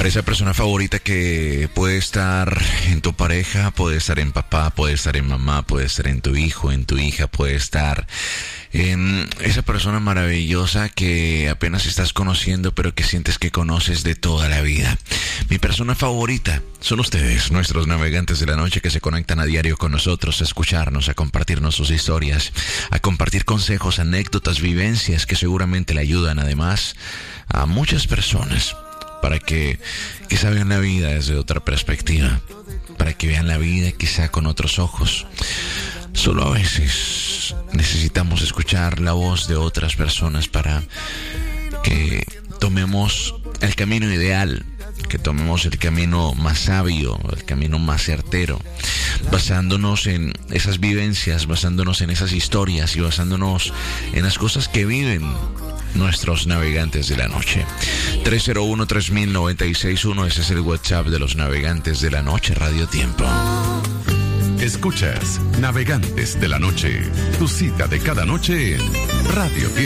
Para esa persona favorita que puede estar en tu pareja, puede estar en papá, puede estar en mamá, puede estar en tu hijo, en tu hija, puede estar en esa persona maravillosa que apenas estás conociendo, pero que sientes que conoces de toda la vida. Mi persona favorita son ustedes, nuestros navegantes de la noche que se conectan a diario con nosotros, a escucharnos, a compartirnos sus historias, a compartir consejos, anécdotas, vivencias que seguramente le ayudan además a muchas personas para que quizá vean la vida desde otra perspectiva, para que vean la vida quizá con otros ojos. Solo a veces necesitamos escuchar la voz de otras personas para que tomemos el camino ideal, que tomemos el camino más sabio, el camino más certero, basándonos en esas vivencias, basándonos en esas historias y basándonos en las cosas que viven nuestros navegantes de la noche. 301-3000-961, ese es el WhatsApp de los navegantes de la noche, Radio Tiempo. Escuchas Navegantes de la Noche, tu cita de cada noche en Radio Tiempo.